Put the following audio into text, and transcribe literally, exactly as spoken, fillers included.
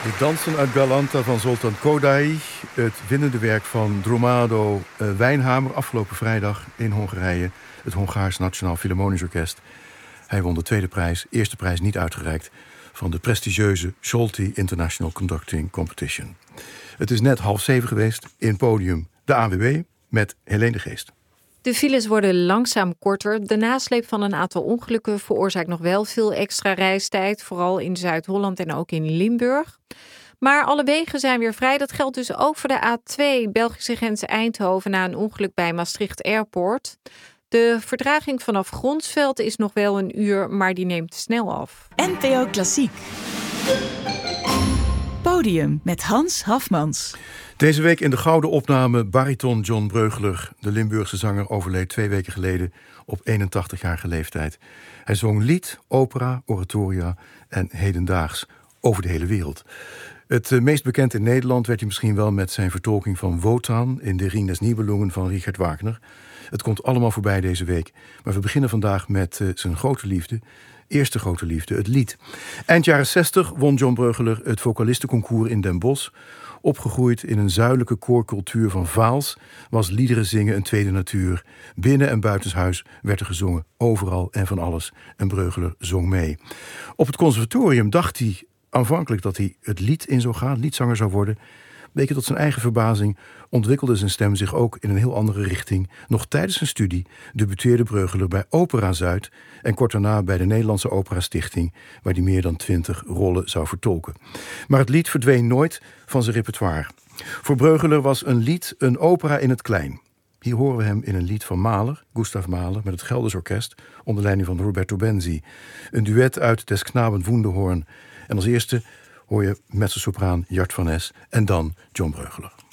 De dansen uit Galanta van Zoltán Kodály. Het winnende werk van Dromado uh, Wijnhamer afgelopen vrijdag in Hongarije. Het Hongaars Nationaal Philharmonisch Orkest. Hij won de tweede prijs, eerste prijs niet uitgereikt, van de prestigieuze Solti International Conducting Competition. Het is net half zeven geweest in Podium de A N W B met Helene de Geest. De files worden langzaam korter. De nasleep van een aantal ongelukken veroorzaakt nog wel veel extra reistijd. Vooral in Zuid-Holland en ook in Limburg. Maar alle wegen zijn weer vrij. Dat geldt dus ook voor de A twee, Belgische grens Eindhoven, na een ongeluk bij Maastricht Airport. De vertraging vanaf Gronsveld is nog wel een uur, maar die neemt snel af. N P O Klassiek. Podium met Hans Hafmans. Deze week in de gouden opname bariton John Breugeler. De Limburgse zanger overleed twee weken geleden op eenentachtigjarige leeftijd. Hij zong lied, opera, oratoria en hedendaags over de hele wereld. Het meest bekend in Nederland werd hij misschien wel met zijn vertolking van Wotan in de Ring des Nibelungen van Richard Wagner. Het komt allemaal voorbij deze week. Maar we beginnen vandaag met uh, zijn grote liefde. Eerste grote liefde, het lied. Eind jaren zestig won John Breugeler het vocalistenconcours in Den Bosch. Opgegroeid in een zuidelijke koorcultuur van Vaals was liederen zingen een tweede natuur. Binnen- en buitenshuis werd er gezongen, overal en van alles. En Breugeler zong mee. Op het conservatorium dacht hij aanvankelijk dat hij het lied in zou gaan, liedzanger zou worden. Bleek tot zijn eigen verbazing ontwikkelde zijn stem zich ook in een heel andere richting. Nog tijdens zijn studie debuteerde Breugeler bij Opera Zuid en kort daarna bij de Nederlandse Opera Stichting, waar hij meer dan twintig rollen zou vertolken. Maar het lied verdween nooit van zijn repertoire. Voor Breugeler was een lied een opera in het klein. Hier horen we hem in een lied van Mahler, Gustav Mahler, met het Gelders Orkest onder leiding van Roberto Benzi. Een duet uit Des Knaben Wunderhorn. En als eerste hoor je mezzosopraan Jart van Es en dan John Breugeler.